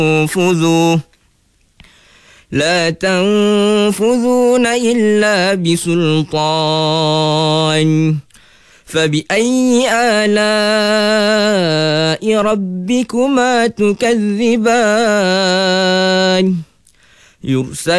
لا تنفذون إلا بسلطان فبأي آلاء ربكما تكذبان يرسل